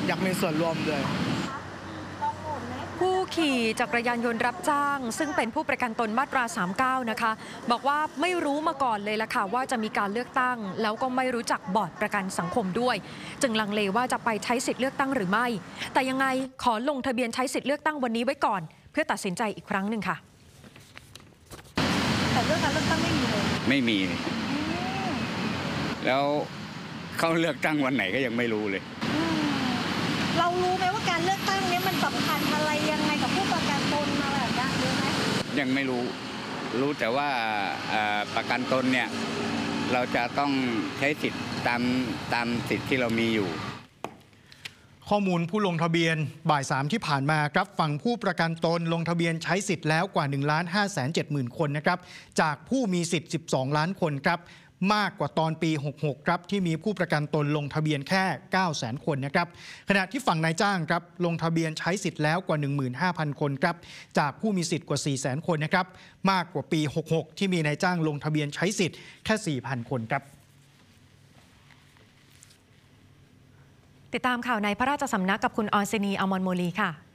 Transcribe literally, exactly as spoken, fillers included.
อยากมีส่วนร่วมด้วยผู้ขี่จักรยานยนต์รับจ้างซึ่งเป็นผู้ประกันตนมาตราสามสิบเก้านะคะบอกว่าไม่รู้มาก่อนเลยล่ะค่ะว่าจะมีการเลือกตั้งแล้วก็ไม่รู้จักบอร์ดประกันสังคมด้วยจึงลังเลว่าจะไปใช้สิทธิ์เลือกตั้งหรือไม่แต่ยังไงขอลงทะเบียนใช้สิทธิ์เลือกตั้งวันนี้ไว้ก่อนเพื่อตัดสินใจอีกครั้งหนึ่งค่ะแต่เรื่องการเลือกตั้งไม่มีเลยไม่มีแล้วเขาเลือกตั้งวันไหนก็ยังไม่รู้เลยเรารู้ไหมว่าการเลือกตั้งนี้มันสำคัญอะไรยังไงกับผู้ประกันตนอะไรแบบนี้รู้ไหมยังไม่รู้รู้แต่ว่าประกันตนเนี่ยเราจะต้องใช้สิทธิ์ตามตามสิทธิ์ที่เรามีอยู่ข้อมูลผู้ลงทะเบียนบ่ายสามที่ผ่านมาครับฝั่งผู้ประกันตนลงทะเบียนใช้สิทธิ์แล้วกว่า หนึ่งล้านห้าแสนเจ็ดหมื่น คนนะครับจากผู้มีสิทธิ์สิบสองล้านคนครับมากกว่าตอนปีหกสิบหกครับที่มีผู้ประกันตนลงทะเบียนแค่ เก้าแสน คนนะครับขณะที่ฝั่งนายจ้างครับลงทะเบียนใช้สิทธิ์แล้วกว่า หนึ่งหมื่นห้าพัน คนครับจากผู้มีสิทธิ์กว่า สี่แสน คนนะครับมากกว่าปีหกสิบหกที่มีนายจ้างลงทะเบียนใช้สิทธิ์แค่ สี่พัน คนครับติดตามข่าวในพระราชสำนักกับคุณออนซินี อมรโมลีค่ะ